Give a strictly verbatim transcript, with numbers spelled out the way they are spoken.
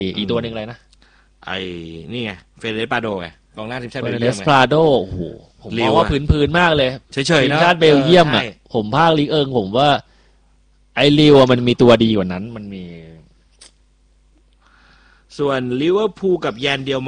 อีกตัวหนึ่งอะไรนะไอ้นี่ไงเฟเดเรสปาโดไงกองหน้าทีมชาติเบลเนเยียมสไงปราโดโอ้โหผมมองว่าพื้นๆมากเลยเฉยๆทีมนะชาติเบลเยียมอ่ะผมภาคลีกเอิงผมว่าไอ้ลิวมันมีตัวดีกว่านั้นมันมีส่วนลิเวอร์พูลกับแยนเดียว